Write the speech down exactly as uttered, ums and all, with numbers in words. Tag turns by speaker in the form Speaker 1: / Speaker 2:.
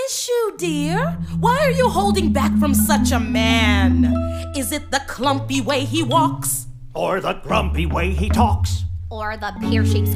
Speaker 1: issue, dear? Why are you holding back from such a man? Is it the clumpy way he walks?
Speaker 2: Or the grumpy way he talks?
Speaker 3: Or the pear-shaped